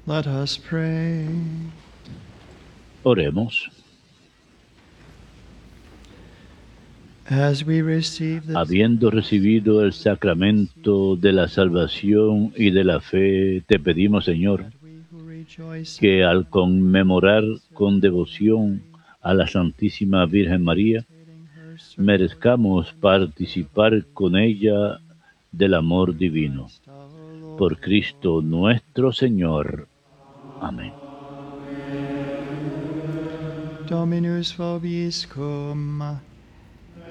Let us pray. Oremos. As we receive this, Habiendo recibido el sacramento de la salvación y de la fe, te pedimos, Señor, that we who rejoice que al conmemorar con devoción a la Santísima Virgen María, in her service merezcamos participar con ella del amor divino. Por Cristo nuestro Señor. Amén. Dominus vobiscum.